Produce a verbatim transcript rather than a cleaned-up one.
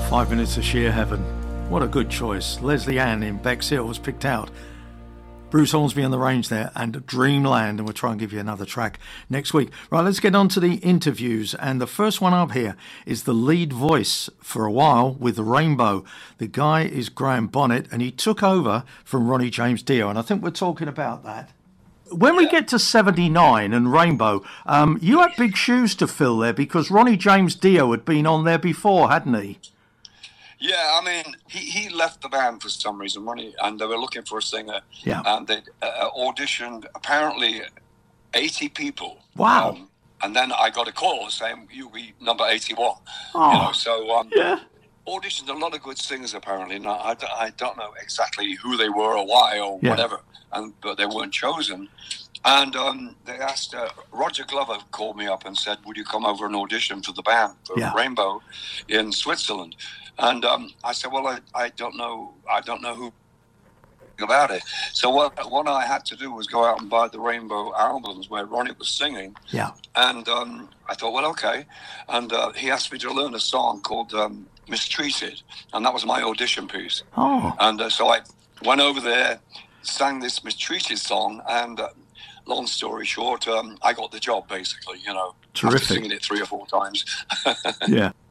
Five Minutes of Sheer Heaven. What a good choice. Leslie Ann in Bexhill was picked out. Bruce Hornsby on the range there, and Dreamland, and we'll try and give you another track next week. Right, let's get on to the interviews, and the first one up here is the lead voice for a while with Rainbow. The guy is Graham Bonnet, and he took over from Ronnie James Dio, and I think we're talking about that. When we get to seventy-nine and Rainbow, um, you had big shoes to fill there because Ronnie James Dio had been on there before, hadn't he? Yeah, I mean, he, he left the band for some reason, Ronnie, and they were looking for a singer. Yeah. And they uh, auditioned, apparently, eighty people. Wow. Um, and then I got a call saying, you'll be number eighty-one. Oh, you know, so, um, yeah. auditioned a lot of good singers, apparently. Now, I, I don't know exactly who they were or why or Yeah. whatever, and but they weren't chosen. And um, they asked, uh, Roger Glover called me up and said, would you come over and audition for the band, for Yeah. Rainbow in Switzerland? And um, I said, well, I, I don't know, I don't know who about it. So what, what I had to do was go out and buy the Rainbow albums where Ronnie was singing. Yeah. And um, I thought, well, okay. And uh, he asked me to learn a song called um, Mistreated. And that was my audition piece. Oh. And uh, so I went over there, sang this Mistreated song, and uh, long story short, um, I got the job, basically, you know. Terrific. After singing it three or four times. Yeah.